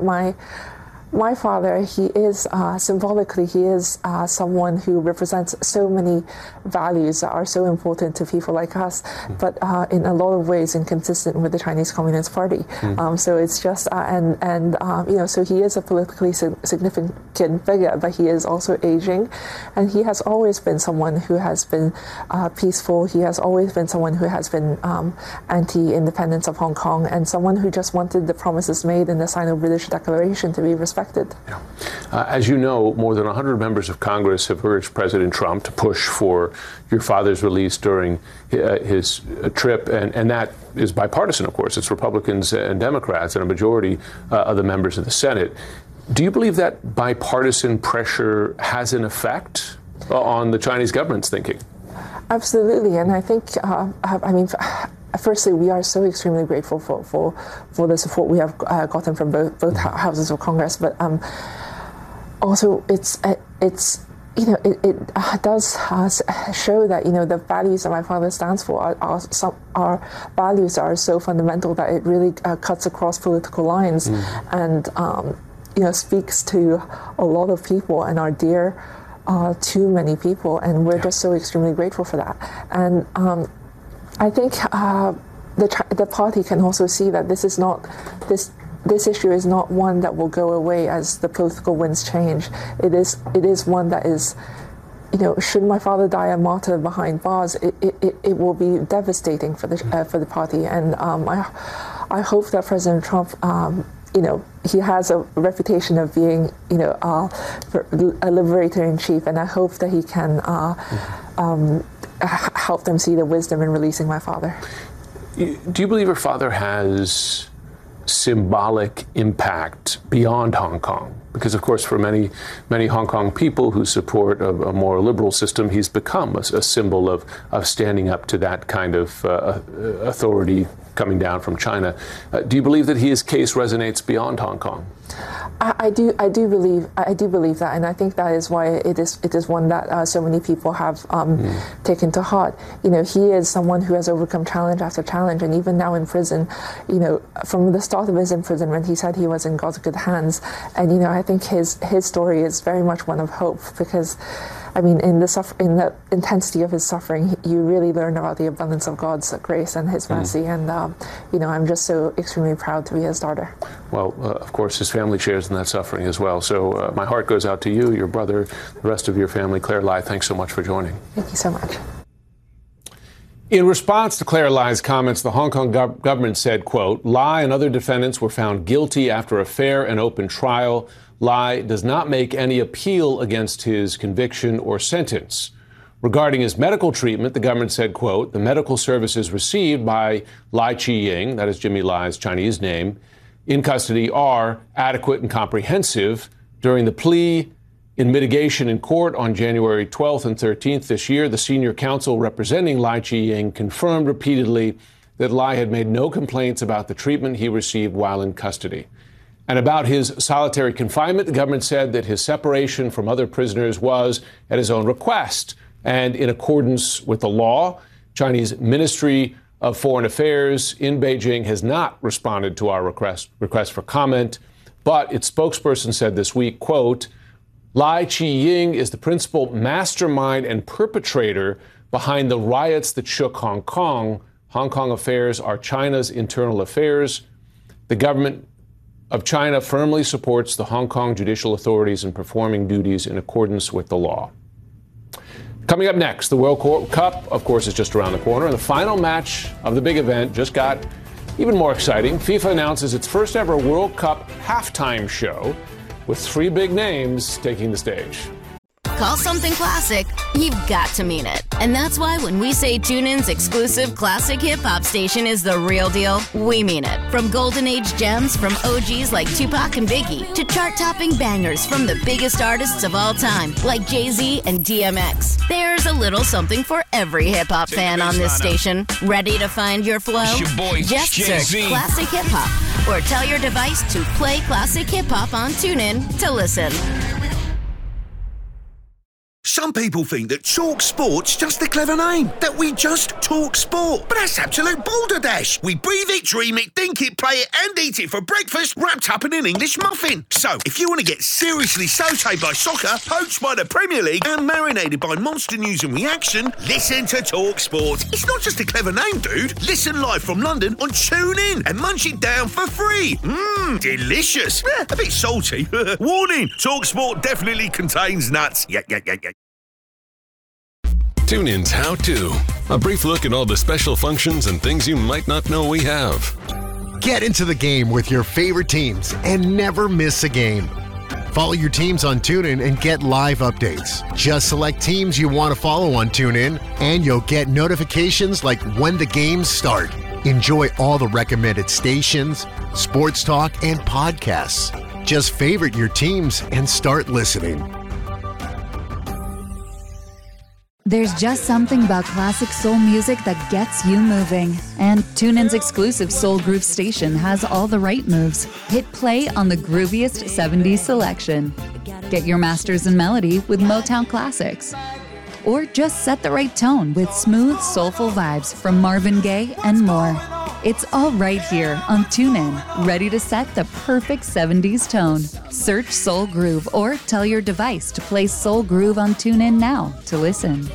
my father, he is symbolically, he is someone who represents so many values that are so important to people like us, but in a lot of ways inconsistent with the Chinese Communist Party. So it's just, so he is a politically significant figure, but he is also aging, and he has always been someone who has been peaceful. He has always been someone who has been anti-independence of Hong Kong, and someone who just wanted the promises made in the Sino-British Declaration to be respected. Yeah. As you know, more than 100 members of Congress have urged President Trump to push for your father's release during his trip, and that is bipartisan, of course. It's Republicans and Democrats and a majority of the members of the Senate. Do you believe that bipartisan pressure has an effect on the Chinese government's thinking? Absolutely, and I think, firstly, we are so extremely grateful for the support we have gotten from both houses of Congress. But also, it does show that the values that my father stands for are values that are so fundamental that it really cuts across political lines, and speaks to a lot of people and are dear to many people, and we're just so extremely grateful for that. And I think the party can also see that this issue is not one that will go away as the political winds change. It is one that is, should my father die a martyr behind bars, it will be devastating for the party. And I hope that President Trump, he has a reputation of being, a liberator in chief, and I hope that he can help them see the wisdom in releasing my father. Do you believe your father has symbolic impact beyond Hong Kong? Because, of course, for many Hong Kong people who support a more liberal system, he's become a symbol of standing up to that kind of authority coming down from China. Do you believe that his case resonates beyond Hong Kong? I do believe that, and I think that is why it is one that so many people have taken to heart. He is someone who has overcome challenge after challenge, and even now in prison, from the start of his imprisonment, he said he was in God's good hands, and I think his story is very much one of hope, because in the intensity of his suffering, you really learn about the abundance of God's grace and His mercy, and I'm just so extremely proud to be his daughter. Well, of course, his family shares in that suffering as well. So my heart goes out to you, your brother, the rest of your family. Claire Lai, thanks so much for joining. Thank you so much. In response to Claire Lai's comments, the Hong Kong government said, quote, Lai and other defendants were found guilty after a fair and open trial. Lai does not make any appeal against his conviction or sentence. Regarding his medical treatment, the government said, quote, the medical services received by Lai Chi-ying, that is Jimmy Lai's Chinese name, in custody are adequate and comprehensive. During the plea in mitigation in court on January 12th and 13th this year, the senior counsel representing Lai Chi-ying confirmed repeatedly that Lai had made no complaints about the treatment he received while in custody. And about his solitary confinement, the government said that his separation from other prisoners was at his own request and in accordance with the law. Chinese Ministry of Foreign Affairs in Beijing has not responded to our request for comment, but its spokesperson said this week, quote, Lai Chi-ying is the principal mastermind and perpetrator behind the riots that shook Hong Kong. Hong Kong affairs are China's internal affairs. The government of China firmly supports the Hong Kong judicial authorities in performing duties in accordance with the law. Coming up next, the World Cup, of course, is just around the corner, and the final match of the big event just got even more exciting. FIFA announces its first ever World Cup halftime show with 3 big names taking the stage. Call something classic, you've got to mean it. And that's why when we say TuneIn's exclusive classic hip-hop station is the real deal, we mean it. From golden age gems from OGs like Tupac and Biggie to chart-topping bangers from the biggest artists of all time like Jay-Z and DMX. There's a little something for every hip-hop fan on this station. Ready to find your flow? Just search Classic Hip Hop or tell your device to play Classic Hip Hop on TuneIn to listen. Some people think that Talk Sport's just a clever name, that we just talk sport. But that's absolute balderdash. We breathe it, dream it, think it, play it, and eat it for breakfast, wrapped up in an English muffin. So, if you want to get seriously sautéed by soccer, poached by the Premier League, and marinated by monster news and reaction, listen to Talk Sport. It's not just a clever name, dude. Listen live from London on TuneIn and munch it down for free. Delicious. A bit salty. Warning, Talk Sport definitely contains nuts. Yeah. TuneIn's How To. A brief look at all the special functions and things you might not know we have. Get into the game with your favorite teams and never miss a game. Follow your teams on TuneIn and get live updates. Just select teams you want to follow on TuneIn, and you'll get notifications like when the games start. Enjoy all the recommended stations, sports talk, and podcasts. Just favorite your teams and start listening. There's just something about classic soul music that gets you moving. And TuneIn's exclusive Soul Groove station has all the right moves. Hit play on the grooviest 70s selection. Get your masters in melody with Motown classics. Or just set the right tone with smooth, soulful vibes from Marvin Gaye and more. It's all right here on TuneIn, ready to set the perfect 70s tone. Search Soul Groove or tell your device to play Soul Groove on TuneIn now to listen.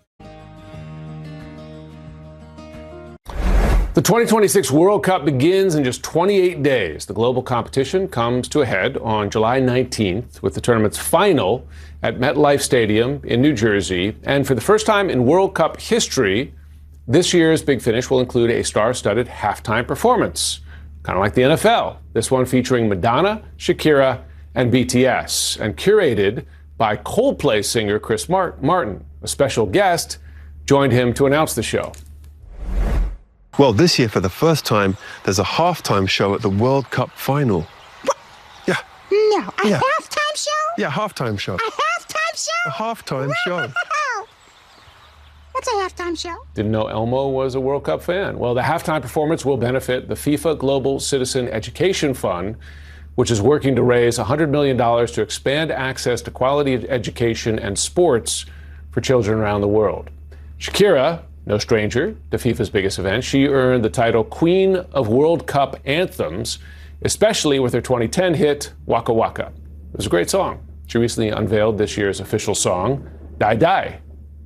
The 2026 World Cup begins in just 28 days. The global competition comes to a head on July 19th with the tournament's final at MetLife Stadium in New Jersey. And for the first time in World Cup history, this year's Big Finish will include a star-studded halftime performance, kind of like the NFL. This one featuring Madonna, Shakira, and BTS, and curated by Coldplay singer Chris Martin. A special guest joined him to announce the show. Well, this year, for the first time, there's a halftime show at the World Cup final. What? Yeah. No, halftime show? Yeah, halftime show. A halftime show? A halftime show. What's a halftime show? Didn't know Elmo was a World Cup fan. Well, the halftime performance will benefit the FIFA Global Citizen Education Fund, which is working to raise $100 million to expand access to quality education and sports for children around the world. Shakira, no stranger to FIFA's biggest event, she earned the title Queen of World Cup Anthems, especially with her 2010 hit, Waka Waka. It was a great song. She recently unveiled this year's official song, Die Die.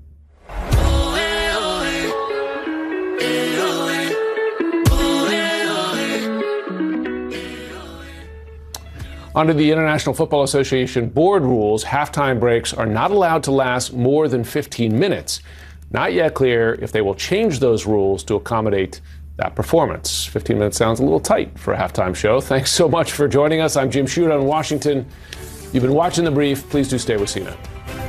Under the International Football Association board rules, halftime breaks are not allowed to last more than 15 minutes. Not yet clear if they will change those rules to accommodate that performance. 15 minutes sounds a little tight for a halftime show. Thanks so much for joining us. I'm Jim Sciutto in Washington. You've been watching The Brief. Please do stay with CNET.